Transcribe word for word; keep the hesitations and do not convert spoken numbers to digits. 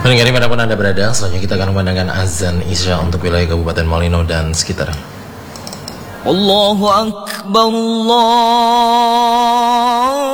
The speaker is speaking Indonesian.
Pendengar dimanapun Anda berada, selanjutnya kita akan memandangkan azan Isya untuk wilayah Kabupaten Malino dan sekitar. Allahu Akbar, Allah